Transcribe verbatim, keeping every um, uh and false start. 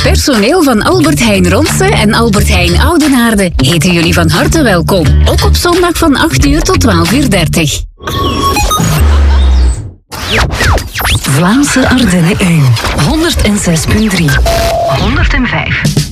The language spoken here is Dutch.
personeel van Albert Heijn Ronse en Albert Heijn Oudenaarde heten jullie van harte welkom. Ook op zondag van acht uur tot twaalf uur dertig. Vlaamse Ardennen één. honderd zes punt drie. honderd vijf.